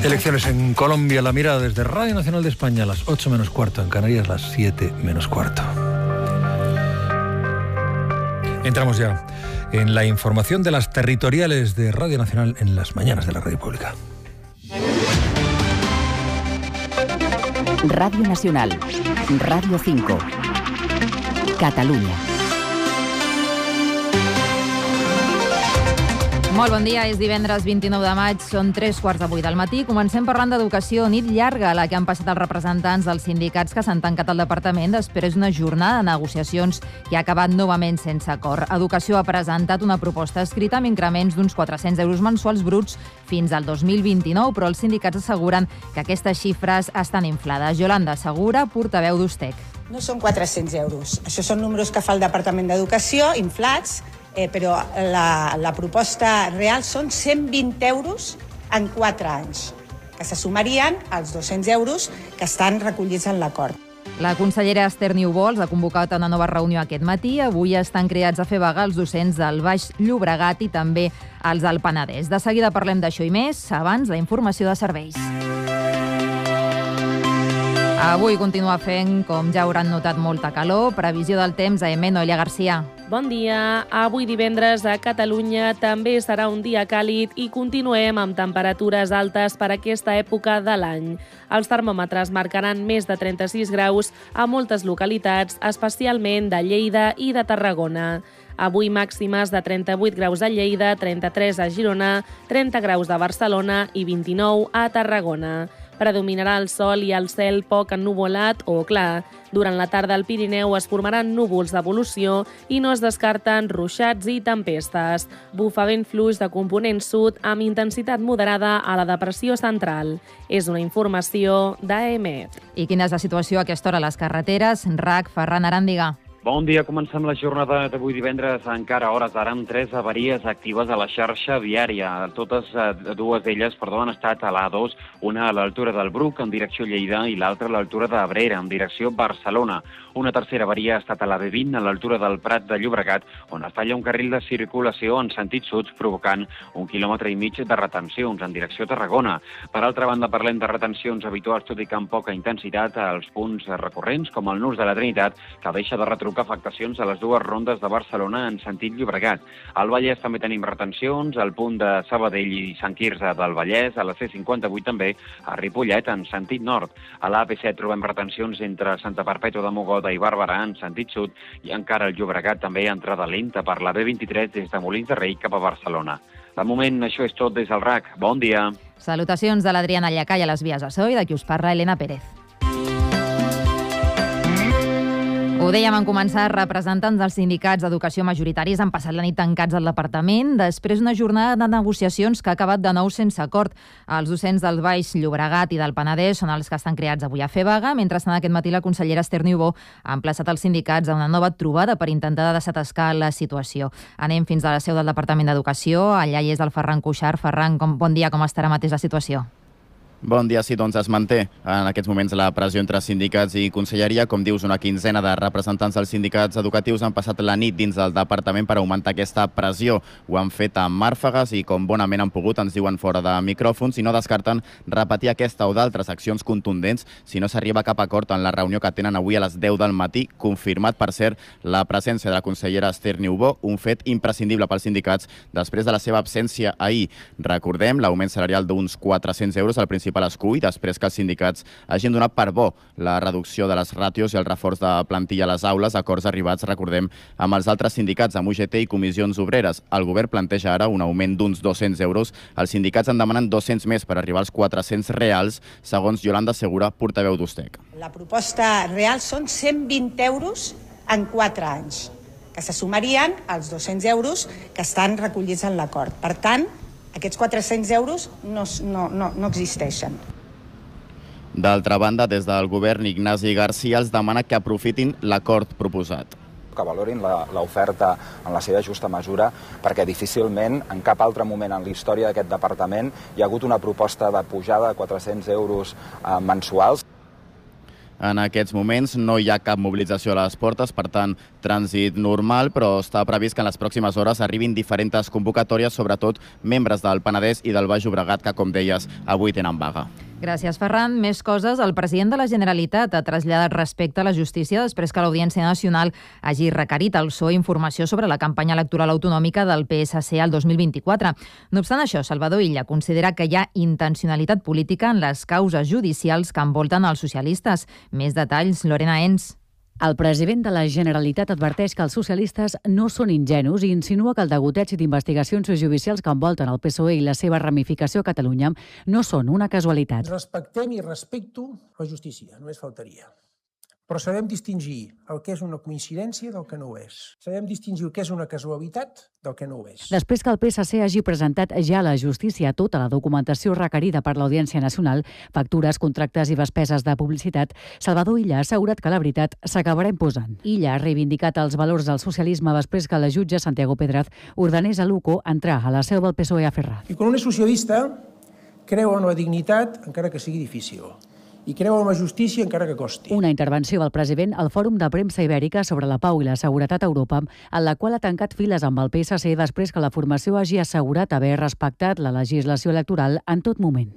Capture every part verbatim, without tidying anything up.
Elecciones en Colombia, la mirada desde Radio Nacional de España a las ocho menos cuarto, en Canarias las siete menos cuarto. Entramos ya en la información de las territoriales de Radio Nacional en las mañanas de la Radio Pública. Radio Nacional, Radio cinco, Catalunya. Molt bon dia, és divendres vint-i-nou de maig, són tres quarts de vuit del matí. Comencem parlant d'educació, nit llarga, la que han passat els representants dels sindicats que s'han tancat al departament després d'una jornada de negociacions que ha acabat novament sense acord. Educació ha presentat una proposta escrita amb increments d'uns quatre-cents euros mensuals bruts fins al dos mil vint-i-nou, però els sindicats asseguren que aquestes xifres estan inflades. Yolanda Segura, portaveu d'Ustec. No són quatre-cents euros. Això són números que fa el Departament d'Educació, inflats, Eh, però la, la proposta real són cent vint euros en quatre anys, que se sumarien als dos-cents euros que estan recollits en l'acord. La consellera Esther Niubó els ha convocat a una nova reunió aquest matí. Avui estan cridats a fer vaga els docents del Baix Llobregat i també els del Penedès. De seguida parlem d'això i més, abans la informació de serveis. Avui continua fent, com ja hauran notat, molta calor. Previsió del temps a Aem, Noelia Garcia. Bon dia. Avui divendres a Catalunya també serà un dia càlid i continuem amb temperatures altes per aquesta època de l'any. Els termòmetres marcaran més de trenta-sis graus a moltes localitats, especialment de Lleida i de Tarragona. Avui màximes de trenta-vuit graus a Lleida, trenta-tres a Girona, trenta graus a Barcelona i vint-i-nou a Tarragona. Predominarà el sol i el cel poc ennuvolat o clar. Durant la tarda al Pirineu es formaran núvols d'evolució i no es descarten ruixats i tempestes. Bufa vent fluix de component sud amb intensitat moderada a la depressió central. És una informació d'Aem. I quina és la situació a aquesta hora a les carreteres? R A C, Ferran Aràndiga. Bon dia, comencem la jornada d'avui divendres, encara a hores d'ara, amb tres avaries actives a la xarxa viària. Totes eh, dues d'elles, perdó, han estat a l'A dos, una a l'altura del Bruc, en direcció Lleida, i l'altra a l'altura d'Abrera, en direcció Barcelona. Una tercera avaria ha estat a la B vint, a l'altura del Prat de Llobregat, on es talla un carril de circulació en sentit sud, provocant un quilòmetre i mig de retencions en direcció Tarragona. Per altra banda, parlem de retencions habituals, tot i que amb poca intensitat, als punts recurrents, com el Nus de la Trinitat, que deixa de retrobar afectacions a les dues rondes de Barcelona en sentit Llobregat. Al Vallès també tenim retencions, al punt de Sabadell i Sant Quirze del Vallès, a la C cinquanta-vuit també, a Ripollet en sentit nord. A l'A P set trobem retencions entre Santa Perpètua de Mogoda i Barberà en sentit sud, i encara al Llobregat també entrada lenta per la B vint-i-tres des de Molins de Rei cap a Barcelona. De moment, això és tot des del R A C. Bon dia. Salutacions de l'Adriana Llacà i a les vies de so i de qui us parla Elena Pérez. Ho dèiem en començar, representants dels sindicats d'educació majoritaris han passat la nit tancats al departament després d'una jornada de negociacions que ha acabat de nou sense acord. Els docents del Baix Llobregat i del Penedès són els que estan creats avui a fer vaga, mentrestant aquest matí la consellera Esther Niubó ha emplaçat els sindicats a una nova trobada per intentar desatascar la situació. Anem fins a la seu del Departament d'Educació, allà hi és el Ferran Cuixart. Ferran, com, bon dia, com estarà mateix la situació? Bon dia, sí, doncs es manté en aquests moments la pressió entre sindicats i conselleria. Com dius, una quinzena de representants dels sindicats educatius han passat la nit dins del departament per augmentar aquesta pressió. Ho han fet amb màrfegues i com bonament han pogut, ens diuen fora de micròfons, i no descarten repetir aquesta o d'altres accions contundents si no s'arriba a cap acord en la reunió que tenen avui a les deu del matí, confirmat, per cert, la presència de la consellera Esther Niubó, un fet imprescindible pels sindicats després de la seva absència ahir. Recordem, l'augment salarial d'uns quatre-cents euros al principi a l'escull, després que els sindicats hagin donat per bo la reducció de les ràtios i el reforç de plantilla a les aules, acords arribats, recordem, amb els altres sindicats, amb U G T i comissions obreres. El govern planteja ara un augment d'uns dos-cents euros. Els sindicats en demanen dos-cents més per arribar als quatre-cents reals, segons Yolanda Segura, portaveu d'Ustec. La proposta real són cent vint euros en quatre anys, que se sumarien als dos-cents euros que estan recollits en l'acord. Per tant, aquests quatre-cents euros no, no, no, no existeixen. D'altra banda, des del govern, Ignasi Garcia els demana que aprofitin l'acord proposat. Que valorin l'oferta en la seva justa mesura, perquè difícilment en cap altre moment en la història d'aquest departament hi ha hagut una proposta de pujada de quatre-cents euros eh, mensuals. En aquests moments no hi ha cap mobilització a les portes, per tant, trànsit normal, però està previst que en les pròximes hores arribin diferents convocatòries, sobretot membres del Penedès i del Baix Llobregat, que, com deies, avui tenen vaga. Gràcies, Ferran. Més coses. El president de la Generalitat ha traslladat respecte a la justícia després que l'Audiència Nacional hagi requerit al P S O E informació sobre la campanya electoral autonòmica del P S C al dos mil vint-i-quatre. No obstant això, Salvador Illa considera que hi ha intencionalitat política en les causes judicials que envolten els socialistes. Més detalls, Lorena Ens. El president de la Generalitat adverteix que els socialistes no són ingenus i insinua que el degoteig d'investigacions judicials que envolten el P S O E i la seva ramificació a Catalunya no són una casualitat. Respectem i respecto la justícia, només faltaria. Però sabem distingir el que és una coincidència del que no ho és. Sabem distingir el que és una casualitat del que no ho és. Després que el P S C hagi presentat ja a la justícia tota la documentació requerida per l'Audiència Nacional, factures, contractes i despeses de publicitat, Salvador Illa ha assegurat que la veritat s'acabarà imposant. Illa ha reivindicat els valors del socialisme després que la jutge Santiago Pedraz ordenés a l'U C O entrar a la seu del P S O E a fer rat. I quan un és socialista, creu en la dignitat, encara que sigui difícil. I creu en la justícia encara que costi. Una intervenció del president al Fòrum de Premsa Ibèrica sobre la pau i la seguretat a Europa, en la qual ha tancat files amb el P S C després que la formació hagi assegurat haver respectat la legislació electoral en tot moment.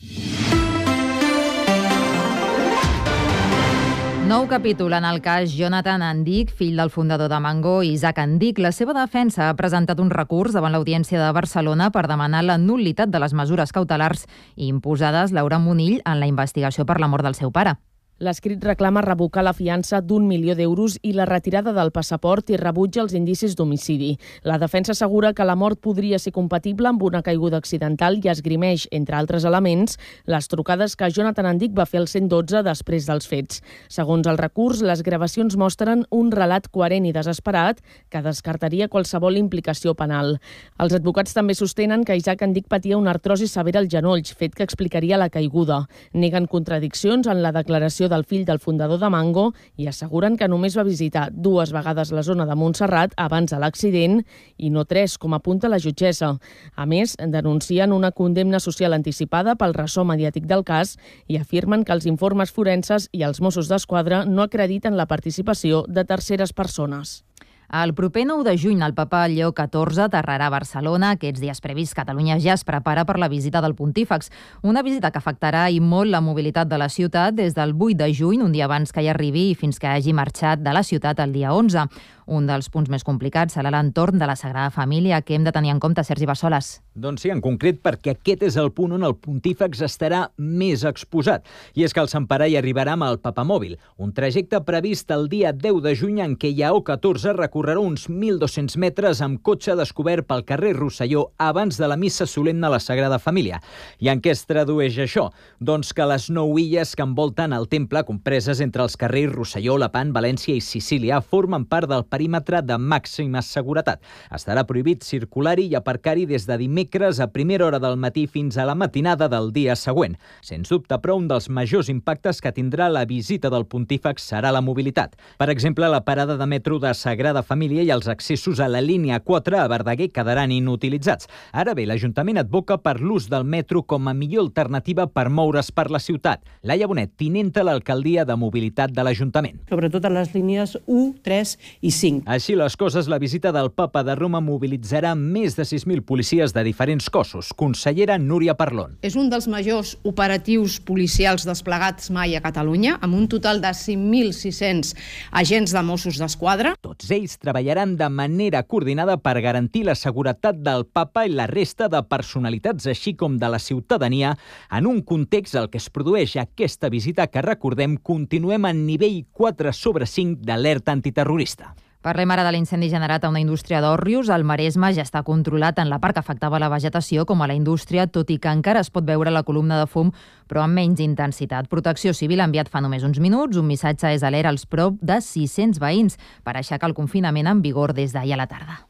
Nou capítol en el cas Jonathan Andic, fill del fundador de Mango, Isaac Andic. La seva defensa ha presentat un recurs davant l'Audiència de Barcelona per demanar la nul·litat de les mesures cautelars imposades Laura Munill en la investigació per la mort del seu pare. L'escrit reclama revocar la fiança d'un milió d'euros i la retirada del passaport i rebutja els indicis d'homicidi. La defensa assegura que la mort podria ser compatible amb una caiguda accidental i esgrimeix, entre altres elements, les trucades que Jonathan Andic va fer al cent dotze després dels fets. Segons el recurs, les gravacions mostren un relat coherent i desesperat que descartaria qualsevol implicació penal. Els advocats també sostenen que Isaac Andic patia una artrosi severa al genoll, fet que explicaria la caiguda. Neguen contradiccions en la declaració del fill del fundador de Mango i asseguren que només va visitar dues vegades la zona de Montserrat abans de l'accident i no tres, com apunta la jutgessa. A més, denuncien una condemna social anticipada pel ressò mediàtic del cas i afirmen que els informes forenses i els Mossos d'Esquadra no acrediten la participació de terceres persones. El proper nou de juny, el papa Lleó catorze aterrarà a Barcelona. Aquests dies previs, Catalunya ja es prepara per la visita del pontífex. Una visita que afectarà i molt la mobilitat de la ciutat des del vuit de juny, un dia abans que hi arribi i fins que hagi marxat de la ciutat el dia onze. Un dels punts més complicats serà l'entorn de la Sagrada Família, que hem de tenir en compte, Sergi Bassoles. Doncs sí, en concret perquè aquest és el punt on el pontífex estarà més exposat. I és que el Sant Pare hi arribarà amb el papamòbil, un trajecte previst el dia deu de juny en què Lleó catorze recorrerà uns mil dos-cents metres amb cotxe descobert pel carrer Rosselló abans de la missa solemne a la Sagrada Família. I en què es tradueix això? Doncs que les nou illes que envolten el temple, compreses entre els carrers Rosselló, Lepant, València i Sicília, formen part del perímetre de màxima seguretat. Estarà prohibit circular-hi i aparcar-hi des de dimecres a primera hora del matí fins a la matinada del dia següent. Sens dubte, però, un dels majors impactes que tindrà la visita del pontífex serà la mobilitat. Per exemple, la parada de metro de Sagrada Família i els accessos a la línia quatre a Verdaguer quedaran inutilitzats. Ara bé, l'Ajuntament advoca per l'ús del metro com a millor alternativa per moure's per la ciutat. Laia Bonet, tinenta a l'alcaldia de mobilitat de l'Ajuntament. Sobretot a les línies u, tres i cinc. Així les coses, la visita del Papa de Roma mobilitzarà més de sis mil policies de diferents cossos. Consellera Núria Parlon. És un dels majors operatius policials desplegats mai a Catalunya, amb un total de cinc mil sis-cents agents de Mossos d'Esquadra. Tots ells treballaran de manera coordinada per garantir la seguretat del Papa i la resta de personalitats, així com de la ciutadania, en un context al que es produeix aquesta visita que, recordem, continuem en nivell quatre sobre cinc d'alerta antiterrorista. Parlem ara de l'incendi generat a una indústria d'Òrrius. El Maresme ja està controlat en la part que afectava la vegetació com a la indústria, tot i que encara es pot veure la columna de fum, però amb menys intensitat. Protecció Civil ha enviat fa només uns minuts un missatge és alert als prop de sis-cents veïns per aixecar el confinament en vigor des d'ahir a la tarda.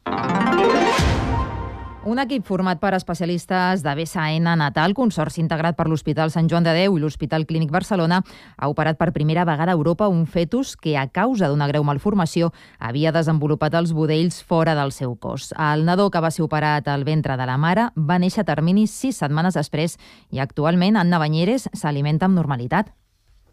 Un equip format per especialistes de B S N Natal, consorci integrat per l'Hospital Sant Joan de Déu i l'Hospital Clínic Barcelona, ha operat per primera vegada a Europa un fetus que, a causa d'una greu malformació, havia desenvolupat els budells fora del seu cos. El nadó, que va ser operat al ventre de la mare, va néixer a termini sis setmanes després i actualment Anna Banyeres s'alimenta amb normalitat.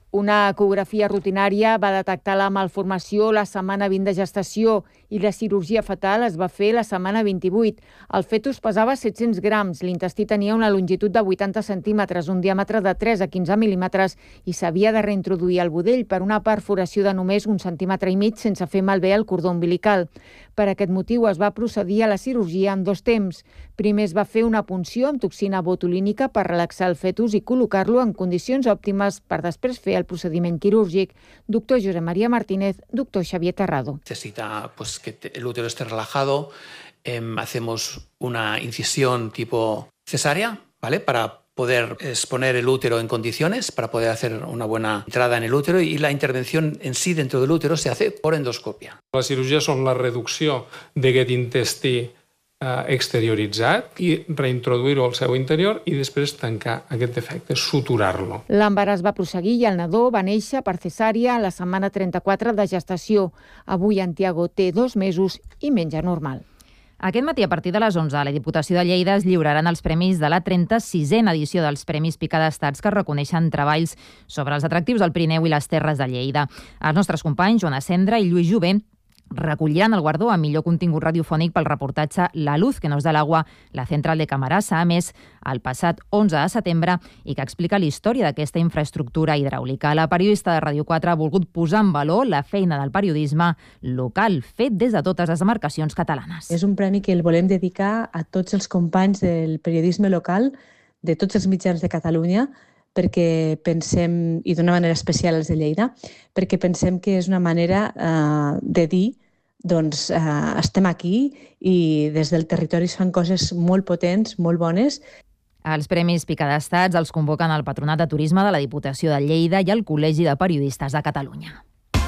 Una ecografia rutinària va detectar la malformació la setmana vint de gestació i la cirurgia fetal es va fer la setmana vint-i-vuit. El fetus pesava set-cents grams, l'intestí tenia una longitud de vuitanta centímetres, un diàmetre de tres a quinze mil·límetres i s'havia de reintroduir al budell per una perforació de només un centímetre i mig sense fer malbé el cordó umbilical. Per aquest motiu es va procedir a la cirurgia en dos temps. Primer es va fer una punció amb toxina botulínica per relaxar el fetus i col·locar-lo en condicions òptimes per després fer el procediment quirúrgic. Doctor Josep María Martínez, doctor Xavier Terrado. Necesita pues, que el útero esté relajado. Eh, hacemos una incisión tipo cesárea, ¿vale? Para poder exponer el útero en condiciones, para poder hacer una buena entrada en el útero, y la intervención en sí dentro del útero se hace por endoscopia. La cirurgia són la reducció d'aquest intestí eh, exterioritzat i reintroduir-ho al seu interior i després tancar aquest defecte, suturar-lo. L'embaràs va prosseguir i el nadó va néixer per cesària a la setmana trenta-quatre de gestació. Avui en Tiago té dos mesos i menja normal. Aquest matí, a partir de les onze, a la Diputació de Lleida es lliuraran els premis de la trenta-sisena edició dels Premis Pica d'Estats que reconeixen treballs sobre els atractius del Pirineu i les Terres de Lleida. Els nostres companys, Joana Cendra i Lluís Jové, recolliran el guardó a millor contingut radiofònic pel reportatge La luz que nos da l'agua, la central de Camarasa, a més, el passat onze de setembre, i que explica la història d'aquesta infraestructura hidràulica. La periodista de Ràdio quatre ha volgut posar en valor la feina del periodisme local, fet des de totes les demarcacions catalanes. És un premi que el volem dedicar a tots els companys del periodisme local, de tots els mitjans de Catalunya, perquè pensem, i d'una manera especial els de Lleida, perquè pensem que és una manera eh, de dir doncs eh, estem aquí i des del territori es fan coses molt potents, molt bones. Els Premis Pica d'Estats els convoquen el Patronat de Turisme de la Diputació de Lleida i el Col·legi de Periodistes de Catalunya.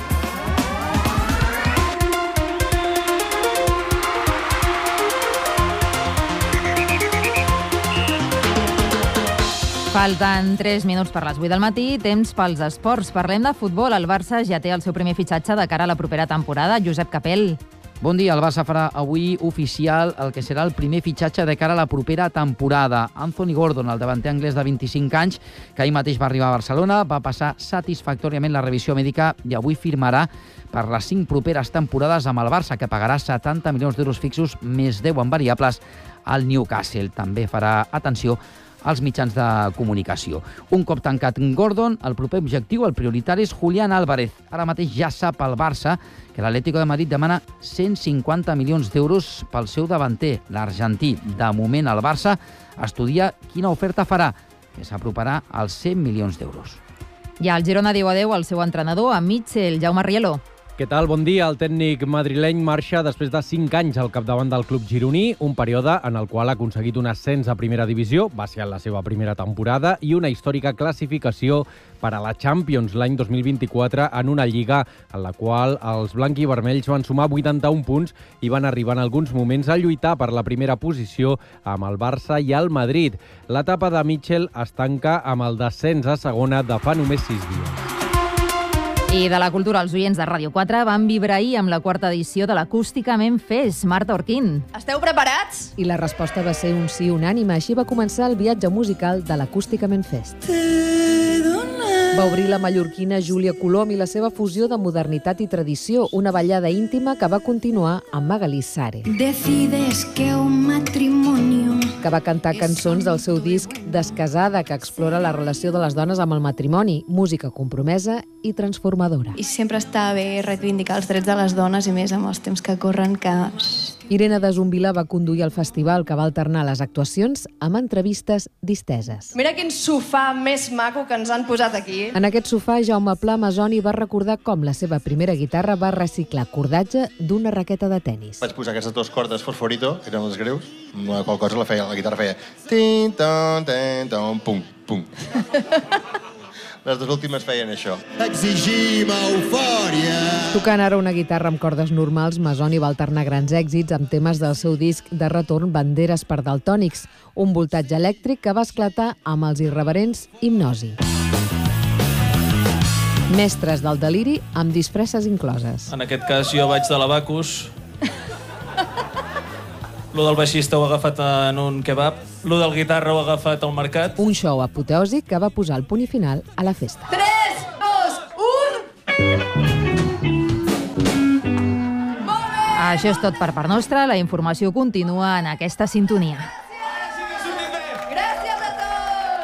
Falten tres minuts per les vuit del matí, temps pels esports. Parlem de futbol. El Barça ja té el seu primer fitxatge de cara a la propera temporada. Josep Capell. Bon dia. El Barça farà avui oficial el que serà el primer fitxatge de cara a la propera temporada. Anthony Gordon, el davanter anglès de vint-i-cinc anys, que ahir mateix va arribar a Barcelona, va passar satisfactòriament la revisió mèdica i avui firmarà per les cinc properes temporades amb el Barça, que pagarà setanta milions d'euros fixos més deu en variables al Newcastle. També farà atenció als mitjans de comunicació. Un cop tancat Gordon, el proper objectiu, el prioritari, és Julián Álvarez. Ara mateix ja sap el Barça que l'Atlético de Madrid demana cent cinquanta milions d'euros pel seu davanter, l'argentí. De moment, el Barça estudia quina oferta farà, que s'aproparà als cent milions d'euros. I el Girona diu adeu al seu entrenador, a Mitchell, Jaume Rieló. Què tal? Bon dia. El tècnic madrileny marxa després de cinc anys al capdavant del club gironí, un període en el qual ha aconseguit un ascens a primera divisió, va ser en la seva primera temporada, i una històrica classificació per a la Champions l'any dos mil vint-i-quatre en una lliga en la qual els blanc-i-vermells van sumar vuitanta-un punts i van arribar en alguns moments a lluitar per la primera posició amb el Barça i el Madrid. L'etapa de Mitchell es tanca amb el descens a segona de fa només sis dies. I de la cultura, els oients de Ràdio quatre van vibrar ahir amb la quarta edició de l'Acústicament Fest. Marta Orquín. Esteu preparats? I la resposta va ser un sí unànime. Així va començar el viatge musical de l'Acústicament Fest. Va obrir la mallorquina Júlia Colom i la seva fusió de modernitat i tradició, una ballada íntima que va continuar amb Magalí Sare. Decides que un matrimonio... que va cantar cançons del seu disc Descasada, que explora la relació de les dones amb el matrimoni, música compromesa i transformadora. I sempre està bé reivindicar els drets de les dones, i més amb els temps que corren, que... Irene de Zumbila va conduir el festival, que va alternar les actuacions amb entrevistes disteses. Mira quin sofà més maco que ens han posat aquí. En aquest sofà, Jaume Pla Masoni va recordar com la seva primera guitarra va reciclar cordatge d'una raqueta de tennis. Vaig posar aquestes dues cordes fosforito, que eren les greus, amb la qual cosa la, feia, la guitarra feia tin, ton, tin, ton, pum, pum. Les dues últimes feien això. Exigim eufòria! Tocant ara una guitarra amb cordes normals, Masoni va alternar grans èxits amb temes del seu disc de retorn Banderes per Daltònics, un voltatge elèctric que va esclatar amb els irreverents Hipnosi. Mestres del deliri amb disfresses incloses. En aquest cas jo vaig de l'Abacus. Lo del baixista ho ha agafat en un kebab. Lo del guitarra ho ha agafat al mercat. Un show apoteòsic que va posar el punt i final a la festa. tres, dos, Això és tot per part nostra. La informació continua en aquesta sintonia.